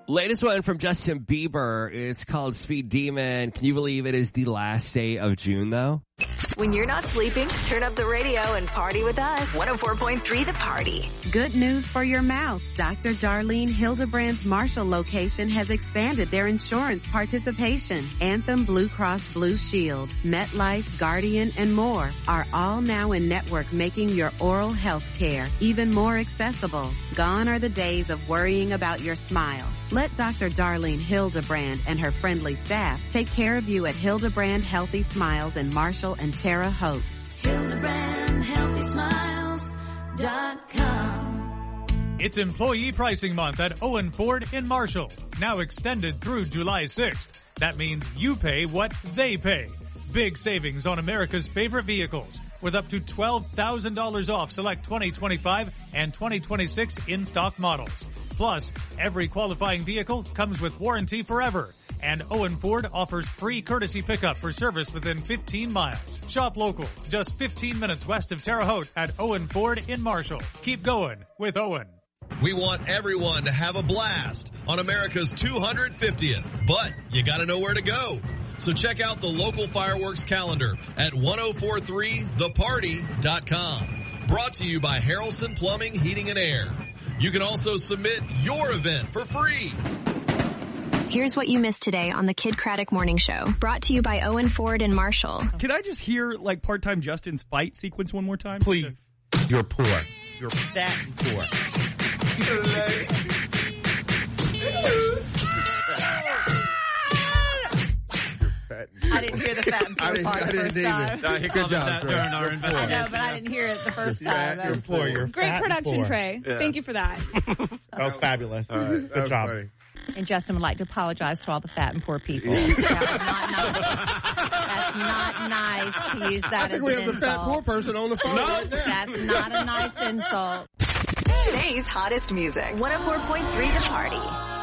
Latest one from Justin Bieber. It's called Speed Demon. Can you believe it is the last day of June, though? When you're not sleeping, turn up the radio and party with us. 104.3 The Party. Good news for your mouth. Dr. Darlene Hildebrand's Marshall location has expanded their insurance participation. Anthem Blue Cross Blue Shield, MetLife, Guardian, and more are all now in network, making your oral health care even more accessible. Gone are the days of worrying about your smile. Let Dr. Darlene Hildebrand and her friendly staff take care of you at Hildebrand Healthy Smiles in Marshall and Terre Haute. HildebrandHealthySmiles.com. It's Employee Pricing Month at Owen Ford in Marshall. Now extended through July 6th. That means you pay what they pay. Big savings on America's favorite vehicles, with up to $12,000 off select 2025 and 2026 in-stock models. Plus, every qualifying vehicle comes with warranty forever. And Owen Ford offers free courtesy pickup for service within 15 miles. Shop local, just 15 minutes west of Terre Haute at Owen Ford in Marshall. Keep going with Owen. We want everyone to have a blast on America's 250th, but you gotta know where to go. So check out the local fireworks calendar at 1043theparty.com. Brought to you by Harrelson Plumbing, Heating and Air. You can also submit your event for free. Here's what you missed today on the Kid Craddock Morning Show. Brought to you by Owen Ford and Marshall. Can I just hear, like, part-time Justin's fight sequence one more time? Please. You're poor. You're fat and poor. I didn't hear the fat and poor part the first time. Good job, Trey. I know, but I didn't hear it the first time. You're poor. You're Great fat production, and poor. Trey. Yeah. Thank you for that. That was fabulous. All right. Good job. Funny. And Justin would like to apologize to all the fat and poor people. That was not nice. That's not nice to use that I think as we an have the fat insult. poor person on the phone right now. That's not a nice insult. Today's hottest music. 104.3 The Party.